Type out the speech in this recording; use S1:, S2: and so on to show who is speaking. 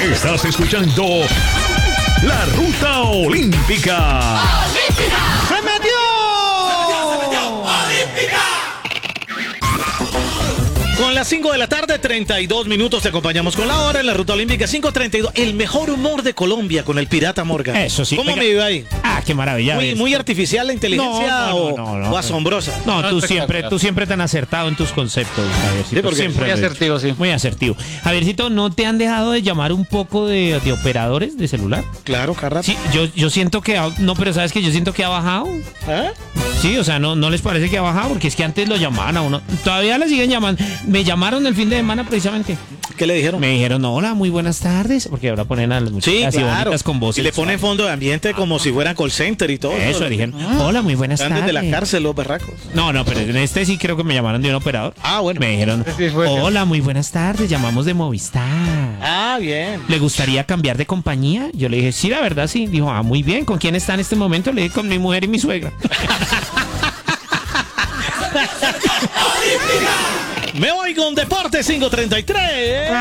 S1: Estás escuchando La Ruta Olímpica.
S2: ¡Se metió! Con las 5 de la tarde, 32 minutos, te acompañamos con la hora en la Ruta Olímpica 5:32. El mejor humor de Colombia con el Pirata Morgan.
S3: Eso sí.
S2: ¿Cómo me iba ahí?
S3: Qué maravilla.
S2: Muy artificial la inteligencia
S3: No.
S2: o asombrosa.
S3: No, tú siempre tan acertado en tus conceptos, Javiercito.
S2: Sí, porque
S3: siempre
S4: muy asertivo, sí.
S3: Muy asertivo. Javiercito, ¿no te han dejado de llamar un poco de operadores de celular?
S2: Claro, Carrata.
S3: Sí, yo siento que... No, pero ¿sabes qué? Yo siento que ha bajado.
S2: ¿Eh?
S3: Sí, o sea, ¿no les parece que ha bajado? Porque es que antes lo llamaban a uno. Todavía le siguen llamando. Me llamaron el fin de semana precisamente.
S2: ¿Qué le dijeron?
S3: Me dijeron, hola, muy buenas tardes. Porque ahora ponen a las muchachas
S2: Sí,
S3: así
S2: claro.
S3: bonitas con voz.
S2: Y le ponen fondo de ambiente como si fueran call center y todo.
S3: Eso, dijeron, hola, muy buenas
S2: Antes
S3: tardes.
S2: de la cárcel, los berracos.
S3: No, pero en este sí creo que me llamaron de un operador.
S2: Ah, bueno.
S3: Me dijeron,
S4: Sí, fue.
S3: hola, muy buenas tardes, llamamos de Movistar.
S2: Ah, bien.
S3: ¿Le gustaría cambiar de compañía? Yo le dije, sí, la verdad, sí. Dijo, muy bien, ¿con quién está en este momento? Le dije, con mi mujer y mi suegra.
S2: Me voy con Deportes 5:33.